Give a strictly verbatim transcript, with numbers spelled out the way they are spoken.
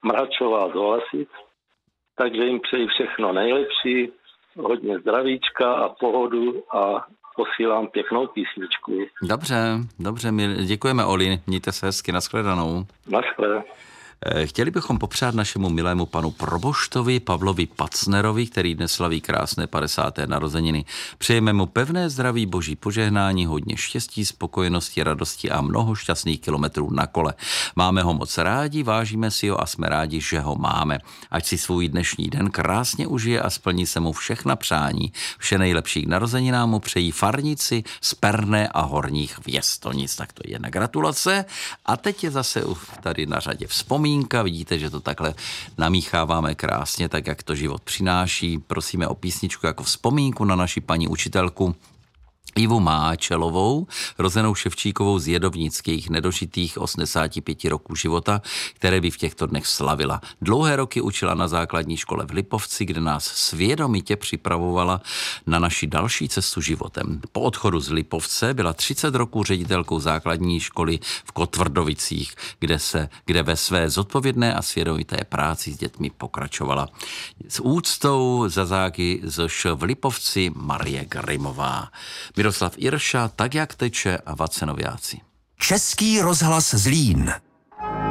Mračová z Olasic, takže jim přeji všechno nejlepší, hodně zdravíčka a pohodu a posílám pěknou písničku. Dobře, dobře, my děkujeme, Oli, mějte se hezky, nashledanou. Naschle. Chtěli bychom popřát našemu milému panu proboštovi Pavlovi Pacnerovi, který dnes slaví krásné padesáté narozeniny. Přejeme mu pevné zdraví, boží požehnání, hodně štěstí, spokojenosti, radosti a mnoho šťastných kilometrů na kole. Máme ho moc rádi, vážíme si ho a jsme rádi, že ho máme. Ať si svůj dnešní den krásně užije a splní se mu všechna přání. Vše nejlepší k narozeninám mu přejí farníci z Perné a Horních Věstonic. Tak to je na gratulace. A teď je zase tady na řadě vzpomínka. Vidíte, že to takhle namícháváme krásně, tak jak to život přináší. Prosíme o písničku jako vzpomínku na naši paní učitelku Ivu Máčelovou, rozenou Ševčíkovou z Jedovnických, nedožitých osmdesáti pěti roků života, které by v těchto dnech slavila. Dlouhé roky učila na základní škole v Lipovci, kde nás svědomitě připravovala na naši další cestu životem. Po odchodu z Lipovce byla třicet roků ředitelkou základní školy v Kotvrdovicích, kde, se, kde ve své zodpovědné a svědomité práci s dětmi pokračovala. S úctou za záky zoš v Lipovci Marie Grimová. Miroslav Irša, Tak jak teče a Vacenoviáci. Český rozhlas Zlín.